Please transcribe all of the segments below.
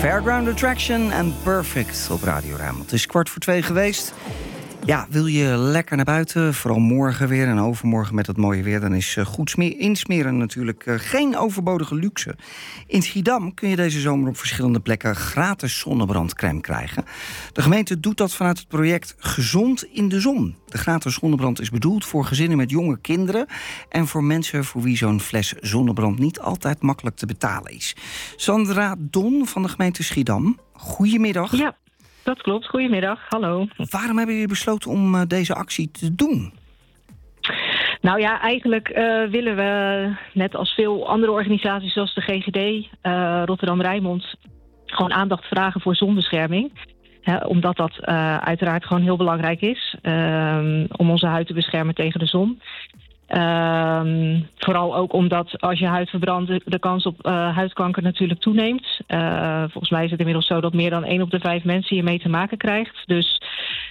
Fairground Attraction en Perfect op Radio Rijnmond. Het is 1:45 geweest. Ja, wil je lekker naar buiten, vooral morgen weer en overmorgen met het mooie weer... dan is goed insmeren natuurlijk geen overbodige luxe. In Schiedam kun je deze zomer op verschillende plekken gratis zonnebrandcrème krijgen. De gemeente doet dat vanuit het project Gezond in de Zon. De gratis zonnebrand is bedoeld voor gezinnen met jonge kinderen... en voor mensen voor wie zo'n fles zonnebrand niet altijd makkelijk te betalen is. Sandra Don van de gemeente Schiedam, goedemiddag. Ja. Dat klopt, goedemiddag, hallo. Waarom hebben jullie besloten om deze actie te doen? Nou ja, eigenlijk willen we, net als veel andere organisaties zoals de GGD, Rotterdam-Rijnmond... gewoon aandacht vragen voor zonbescherming. Omdat dat uiteraard gewoon heel belangrijk is om onze huid te beschermen tegen de zon. Vooral ook omdat als je huid verbrandt de kans op huidkanker natuurlijk toeneemt. Volgens mij is het inmiddels zo dat meer dan 1 op de 5 mensen hiermee te maken krijgt. Dus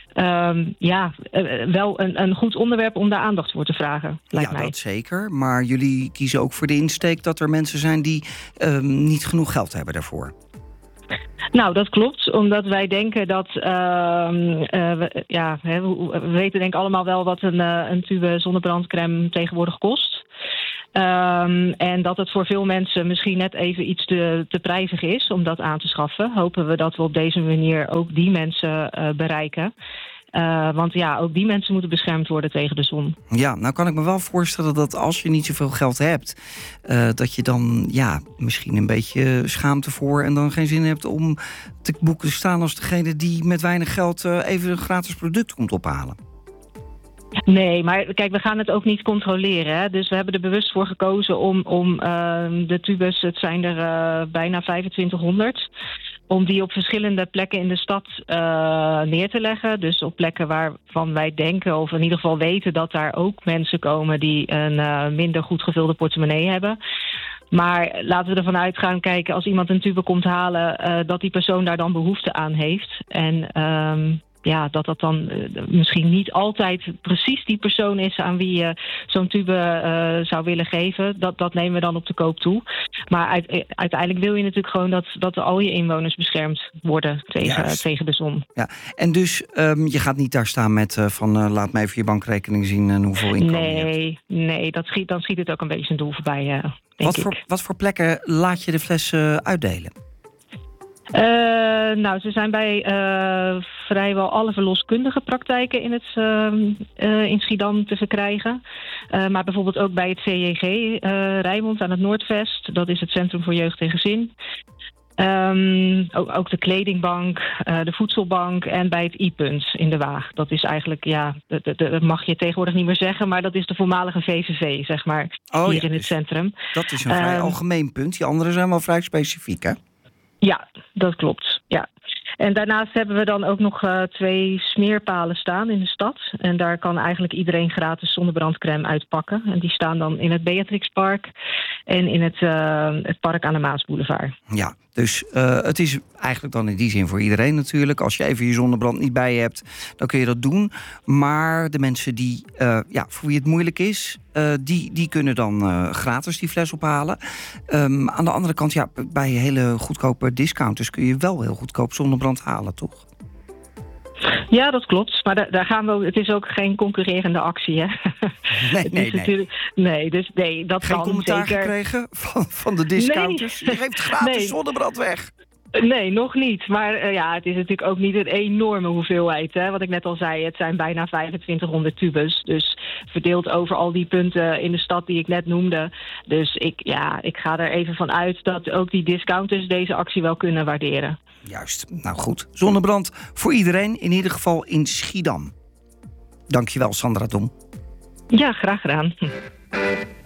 wel een goed onderwerp om daar aandacht voor te vragen, lijkt mij. Ja, dat zeker. Maar jullie kiezen ook voor de insteek dat er mensen zijn die niet genoeg geld hebben daarvoor. Nou, dat klopt, omdat wij denken dat... we weten denk ik allemaal wel wat een tube zonnebrandcrème tegenwoordig kost. En dat het voor veel mensen misschien net even iets te prijzig is om dat aan te schaffen. Hopen we dat we op deze manier ook die mensen bereiken. Want ja, ook die mensen moeten beschermd worden tegen de zon. Ja, nou kan ik me wel voorstellen dat als je niet zoveel geld hebt... dat je dan misschien een beetje schaamte voor... en dan geen zin hebt om te boeken te staan als degene die met weinig geld... even een gratis product komt ophalen. Nee, maar kijk, we gaan het ook niet controleren. Hè? Dus we hebben er bewust voor gekozen om de tubes, het zijn er bijna 2500... om die op verschillende plekken in de stad neer te leggen. Dus op plekken waarvan wij denken, of in ieder geval weten... dat daar ook mensen komen die een minder goed gevulde portemonnee hebben. Maar laten we ervan uitgaan, kijken, als iemand een tube komt halen... dat die persoon daar dan behoefte aan heeft. En... dat dan misschien niet altijd precies die persoon is... aan wie je zo'n tube zou willen geven. Dat nemen we dan op de koop toe. Maar uiteindelijk wil je natuurlijk gewoon dat al je inwoners beschermd worden tegen de zon. Ja. En dus je gaat niet daar staan met laat me even je bankrekening zien en hoeveel inkomen je hebt. Nee, dan schiet het ook een beetje een doel voorbij, denk ik. Wat voor plekken laat je de flessen uitdelen? Ze zijn bij vrijwel alle verloskundige praktijken in Schiedam te verkrijgen. Maar bijvoorbeeld ook bij het CJG Rijnmond aan het Noordvest. Dat is het Centrum voor Jeugd en Gezin. Ook de kledingbank, de voedselbank en bij het I-punt in de Waag. Dat is eigenlijk, dat mag je tegenwoordig niet meer zeggen... maar dat is de voormalige VVV, zeg maar, hier in het centrum. Dat is een vrij algemeen punt. Die anderen zijn wel vrij specifiek, hè? Ja, dat klopt. Ja. En daarnaast hebben we dan ook nog 2 smeerpalen staan in de stad. En daar kan eigenlijk iedereen gratis zonnebrandcrème uitpakken. En die staan dan in het Beatrixpark en in het park aan de Maasboulevard. Ja, dus het is eigenlijk dan in die zin voor iedereen natuurlijk. Als je even je zonnebrand niet bij je hebt, dan kun je dat doen. Maar de mensen die, voor wie het moeilijk is... Die kunnen dan gratis die fles ophalen. Aan de andere kant, bij hele goedkope discounters... kun je wel heel goedkoop zonnebrand halen, toch? Ja, dat klopt. Maar daar gaan we. Het is ook geen concurrerende actie, hè? Nee. Dus dat geen kan commentaar zeker... gekregen van de discounters? Nee. Je geeft gratis zonnebrand weg. Nee, nog niet. Maar het is natuurlijk ook niet een enorme hoeveelheid. Hè? Wat ik net al zei, het zijn bijna 2500 tubes. Dus verdeeld over al die punten in de stad die ik net noemde. Dus ik ga er even van uit dat ook die discounters deze actie wel kunnen waarderen. Juist. Nou goed. Zonnebrand voor iedereen, in ieder geval in Schiedam. Dankjewel, Sandra Dom. Ja, graag gedaan.